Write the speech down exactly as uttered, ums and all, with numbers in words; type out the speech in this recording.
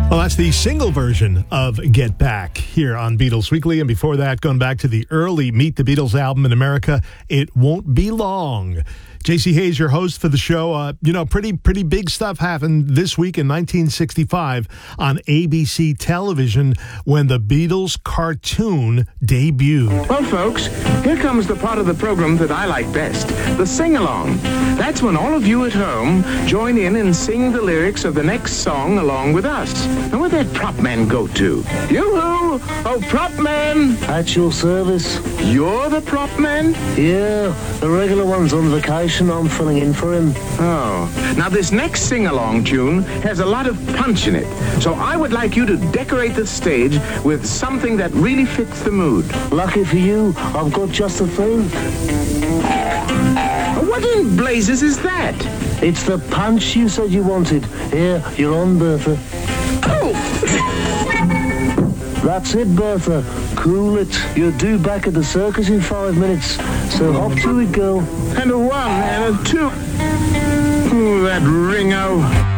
Well, that's the single version of Get Back here on Beatles Weekly. And before that, going back to the early Meet the Beatles album in America, It Won't Be Long. J C Hayes, your host for the show. Uh, you know, pretty pretty big stuff happened this week in nineteen sixty-five on A B C television when the Beatles cartoon debuted. Well, folks, here comes the part of the program that I like best, the sing-along. That's when all of you at home join in and sing the lyrics of the next song along with us. Now, where'd that prop man go to? Yoo-hoo! Oh, prop man! At your service. You're the prop man? Yeah, the regular one's on vacation. I'm filling in for him. Oh. Now, this next sing-along tune has a lot of punch in it. So I would like you to decorate the stage with something that really fits the mood. Lucky for you, I've got just the thing. What in blazes is that? It's the punch you said you wanted. Here, you're on, Bertha. Oh! That's it, Bertha. Cool it. You're due back at the circus in five minutes. So hop to it, girl. And a one and a two. Ooh, that Ringo.